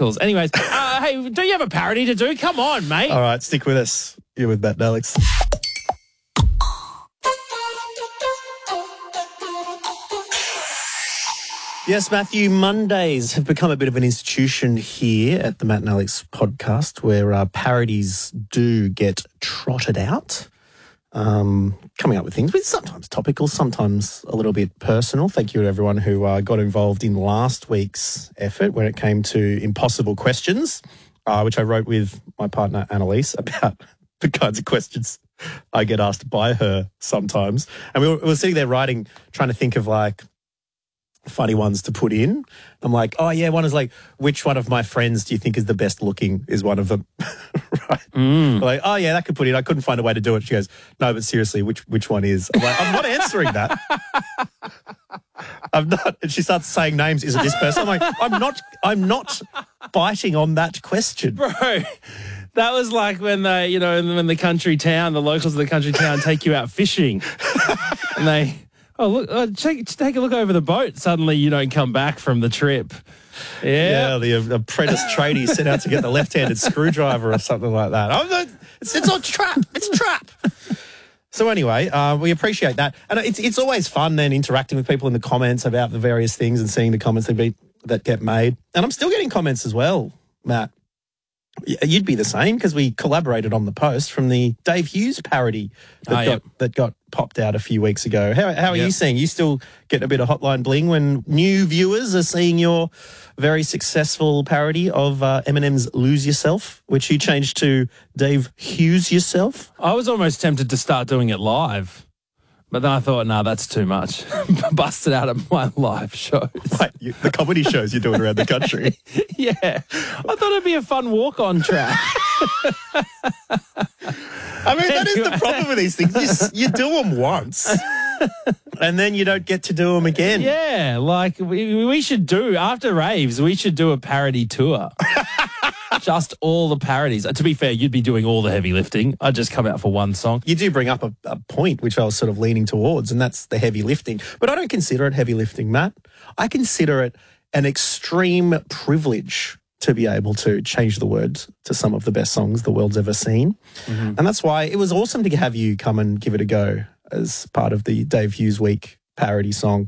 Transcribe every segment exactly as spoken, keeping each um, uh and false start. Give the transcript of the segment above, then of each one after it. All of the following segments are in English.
articles. Anyways, uh, hey, do you have a parody to do? Come on, mate. All right, stick with us. You're with Matt and Alex. Yes, Matthew, Mondays have become a bit of an institution here at the Matt and Alex podcast where uh, parodies do get trotted out, um, coming up with things, but sometimes topical, sometimes a little bit personal. Thank you to everyone who uh, got involved in last week's effort when it came to impossible questions, uh, which I wrote with my partner Annalise about the kinds of questions I get asked by her sometimes. And we were, we were sitting there writing, trying to think of like, funny ones to put in. I'm like, oh yeah, one is like, which one of my friends do you think is the best looking is one of them. Right. Mm. Like, oh yeah, that could put in. I couldn't find a way to do it. She goes, no, but seriously, which which one is? I'm like, I'm not answering that. I'm not. And she starts saying names. Is it this person? I'm like, I'm not, I'm not biting on that question. Bro, that was like when they, you know, when the country town, the locals of the country town take you out fishing and they, oh, look, uh, take, take a look over the boat. Suddenly you don't come back from the trip. Yeah. Yeah, the apprentice tradie set out to get the left-handed screwdriver or something like that. I'm not, it's, it's a trap. It's a trap. So anyway, uh, we appreciate that. And it's it's always fun then interacting with people in the comments about the various things and seeing the comments that, be, that get made. And I'm still getting comments as well, Matt. You'd be the same because we collaborated on the post from the Dave Hughes parody that, oh, got, yep. that got popped out a few weeks ago. How, how are yep. you seeing? You still getting a bit of hotline bling when new viewers are seeing your very successful parody of uh, Eminem's Lose Yourself, which you changed to Dave Hughes Yourself? I was almost tempted to start doing it live. But then I thought, no, nah, that's too much. Busted out of my live shows. Like you, the comedy shows you're doing around the country. Yeah. I thought it'd be a fun walk-on track. I mean, that is the problem with these things. You, s- you do them once and then you don't get to do them again. Yeah, like we, we should do, after raves, we should do a parody tour. Just all the parodies. To be fair, you'd be doing all the heavy lifting. I'd just come out for one song. You do bring up a, a point which I was sort of leaning towards, and that's the heavy lifting. But I don't consider it heavy lifting, Matt. I consider it an extreme privilege to be able to change the words to some of the best songs the world's ever seen. Mm-hmm. And that's why it was awesome to have you come and give it a go as part of the Dave Hughes Week parody song.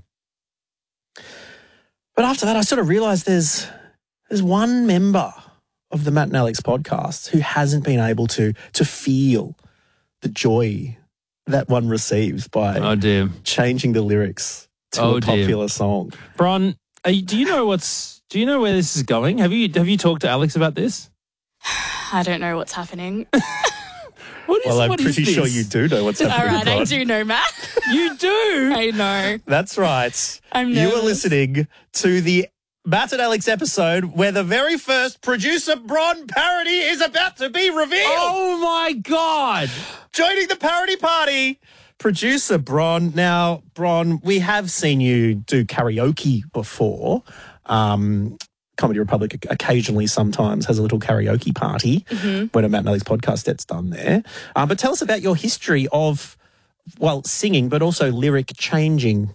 But after that, I sort of realised there's there's one member of the Matt and Alex podcast who hasn't been able to to feel the joy that one receives by oh, dear. changing the lyrics to oh, a popular dear. song. Bron, are you, do you know what's do you know where this is going? Have you have you talked to Alex about this? I don't know what's happening. What is, well, I'm what is pretty this? sure you do know what's happening. All right, I Bron. do know, Matt. You do? I know. That's right. I'm You nervous. are listening to the Matt and Alex episode where the very first producer Bron parody is about to be revealed. Oh, my God. Joining the parody party, producer Bron. Now, Bron, we have seen you do karaoke before. Um, Comedy Republic occasionally sometimes has a little karaoke party mm-hmm. when a Matt and Alex podcast gets done there. Um, but tell us about your history of, well, singing, but also lyric changing.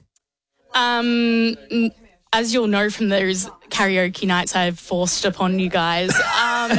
Um, as you'll know from those karaoke nights I've forced upon you guys, um,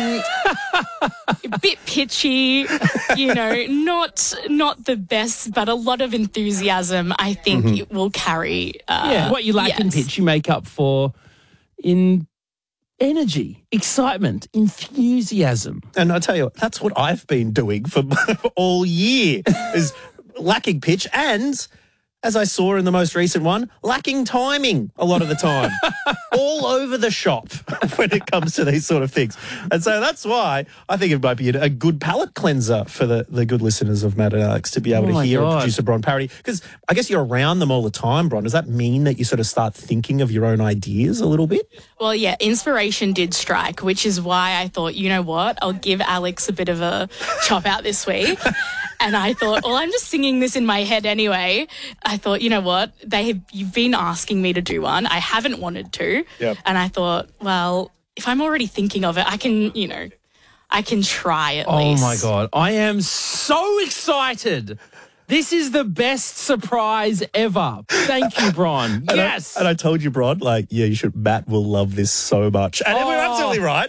a bit pitchy, you know, not not the best, but a lot of enthusiasm. I think Mm-hmm. it will carry. Uh, Yeah, what you lack yes. in pitch, you make up for in energy, excitement, enthusiasm. And I tell you what, that's what I've been doing for all year is lacking pitch and, as I saw in the most recent one, lacking timing a lot of the time. All over the shop when it comes to these sort of things. And so that's why I think it might be a good palate cleanser for the, the good listeners of Matt and Alex to be able Oh to my hear God. a producer Bron parody. Because I guess you're around them all the time, Bron. Does that mean that you sort of start thinking of your own ideas a little bit? Well, yeah, inspiration did strike, which is why I thought, you know what, I'll give Alex a bit of a chop out this week. And I thought, well, I'm just singing this in my head anyway. I thought, you know what, they have, you've been asking me to do one. I haven't wanted to. Yep. And I thought, well, if I'm already thinking of it, I can, you know, I can try at Oh, least. my God. I am so excited. This is the best surprise ever. Thank you, Bron. And I- Yes. And I told you, Bron, like, yeah, you should. Matt will love this so much. And Oh. we're absolutely right.